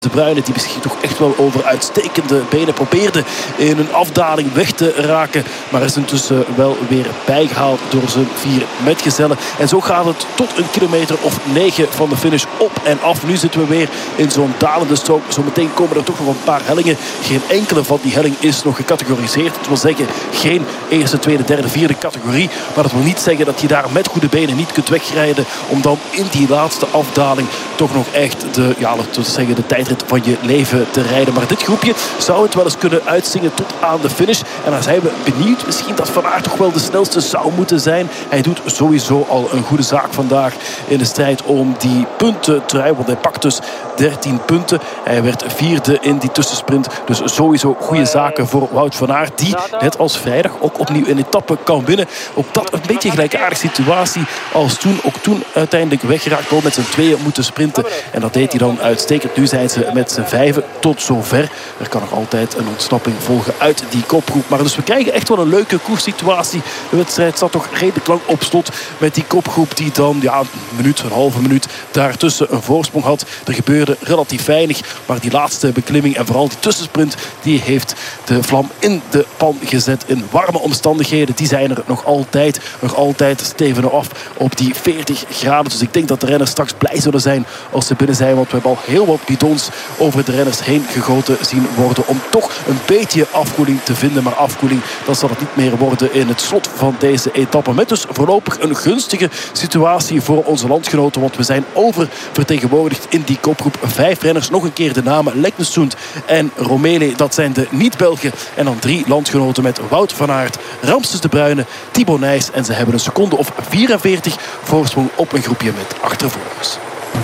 De Bruyne die beschikt toch echt wel over uitstekende benen. Probeerde in een afdaling weg te raken. Maar is intussen wel weer bijgehaald door zijn 4 metgezellen. En zo gaat het tot een kilometer of 9 van de finish op en af. Nu zitten we weer in zo'n dalende strook. Zometeen komen er toch nog een paar hellingen. Geen enkele van die helling is nog gecategoriseerd. Dat wil zeggen geen eerste, tweede, derde, vierde categorie. Maar dat wil niet zeggen dat je daar met goede benen niet kunt wegrijden. Om dan in die laatste afdaling toch nog echt de tijdrit van je leven te rijden. Maar dit groepje zou het wel eens kunnen uitzingen tot aan de finish. En dan zijn we benieuwd. Misschien dat Van Aert toch wel de snelste zou moeten zijn. Hij doet sowieso al een goede zaak vandaag in de strijd om die puntentrui. Want hij pakt dus 13 punten. Hij werd 4e in die tussensprint. Dus sowieso goede zaken voor Wout van Aert. Die net als vrijdag ook opnieuw een etappe kan winnen. Ook dat een beetje een gelijkaardige situatie als toen. Ook toen uiteindelijk weggeraakt. Wel met z'n tweeën moeten sprinten. En dat deed hij dan uitstekend. Nu zijn ze met z'n 5 tot zover. Er kan nog altijd een ontsnapping volgen uit die kopgroep. Maar dus we krijgen echt wel een leuke koerssituatie. De wedstrijd zat toch redelijk lang op slot met die kopgroep die dan een halve minuut daartussen een voorsprong had. Er gebeurde relatief weinig. Maar die laatste beklimming en vooral die tussensprint die heeft de vlam in de pan gezet in warme omstandigheden. Die zijn er nog altijd stevenen af op die 40 graden. Dus ik denk dat de renners straks blij zullen zijn als ze binnen zijn. Want we hebben al heel wat bidons over de renners heen gegoten zien worden om toch een beetje afkoeling te vinden. Maar afkoeling, dat zal het niet meer worden in het slot van deze etappe. Met dus voorlopig een gunstige situatie voor onze landgenoten. Want we zijn oververtegenwoordigd in die kopgroep. 5 renners, nog een keer de namen Leknesund en Romele. Dat zijn de niet-Belgen. En dan 3 landgenoten met Wout van Aert, Ramses de Bruyne, Thibaut Nys. En ze hebben een seconde of 44 voorsprong op een groepje met achtervolgers.